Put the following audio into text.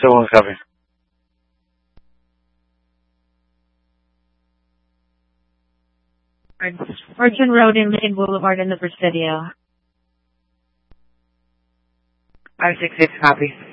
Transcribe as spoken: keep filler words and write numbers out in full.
seven one copy. Fortune Road in Lincoln Boulevard in the Presidio. five six six, copy.